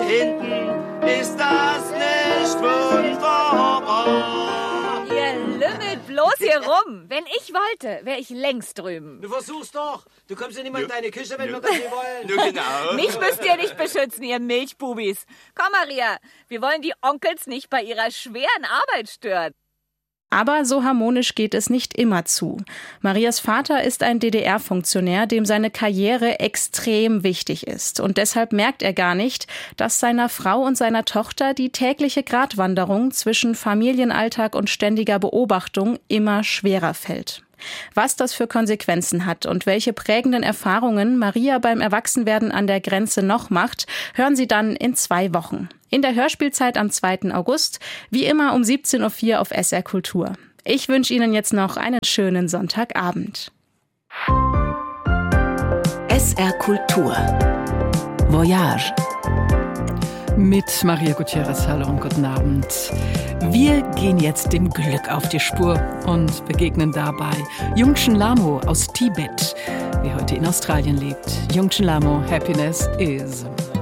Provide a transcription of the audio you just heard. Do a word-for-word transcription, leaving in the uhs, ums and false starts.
hinten, ist das nicht wunderbar? Ihr lümmelt bloß hier rum. Wenn ich wollte, wäre ich längst drüben. Du versuch's doch. Du kommst ja nicht mal in deine Küche, wenn wir das nicht wollen. Nur genau. Mich müsst ihr nicht beschützen, ihr Milchbubis. Komm, Maria, wir wollen die Onkels nicht bei ihrer schweren Arbeit stören. Aber so harmonisch geht es nicht immer zu. Marias Vater ist ein D D R-Funktionär, dem seine Karriere extrem wichtig ist. Und deshalb merkt er gar nicht, dass seiner Frau und seiner Tochter die tägliche Gratwanderung zwischen Familienalltag und ständiger Beobachtung immer schwerer fällt. Was das für Konsequenzen hat und welche prägenden Erfahrungen Maria beim Erwachsenwerden an der Grenze noch macht, hören Sie dann in zwei Wochen. In der Hörspielzeit am zweiten August, wie immer um siebzehn Uhr vier auf S R Kultur. Ich wünsche Ihnen jetzt noch einen schönen Sonntagabend. S R Kultur. Voyage. Mit Maria Gutierrez. Hallo und guten Abend. Wir gehen jetzt dem Glück auf die Spur und begegnen dabei Jungchen Lamo aus Tibet, der heute in Australien lebt. Jungchen Lamo, Happiness is.